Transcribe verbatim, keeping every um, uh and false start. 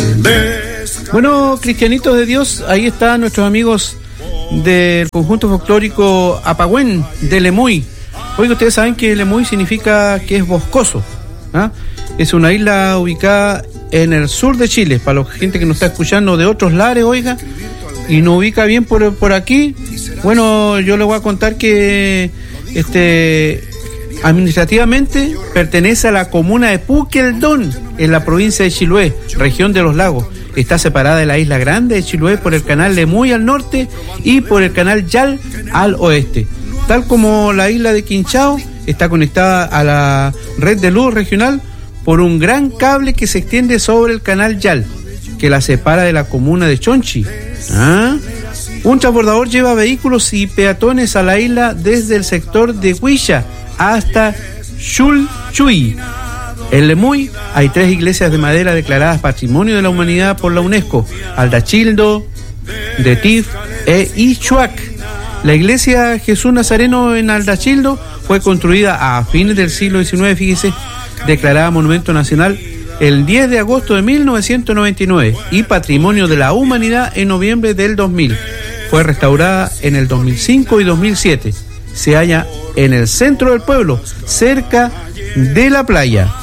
Bueno, cristianitos de Dios, ahí están nuestros amigos del conjunto folclórico Apagüén de Lemuy. Oiga, ustedes saben que Lemuy significa que es boscoso, ¿ah? Es una isla ubicada en el sur de Chile. Para la gente que nos está escuchando de otros lares, oiga, y nos ubica bien por, por aquí, bueno, yo les voy a contar que este administrativamente pertenece a la comuna de Puqueldón, en la provincia de Chiloé, región de los lagos. Está separada de la isla grande de Chiloé por el canal Lemuy al norte y por el canal Yal al oeste. Tal como la isla de Quinchao, está conectada a la red de luz regional por un gran cable que se extiende sobre el canal Yal, que la separa de la comuna de Chonchi. ¿Ah? Un transbordador lleva vehículos y peatones a la isla desde el sector de Huilla hasta Chulchuy. En Lemuy hay tres iglesias de madera declaradas Patrimonio de la Humanidad por la UNESCO: Aldachildo, Detif e Ichuac. La iglesia Jesús Nazareno en Aldachildo fue construida a fines del siglo diecinueve, fíjese, declarada Monumento Nacional el diez de agosto de mil novecientos noventa y nueve y Patrimonio de la Humanidad en noviembre del dos mil. Fue restaurada en el dos mil cinco y dos mil siete. Se halla en el centro del pueblo, cerca de la playa.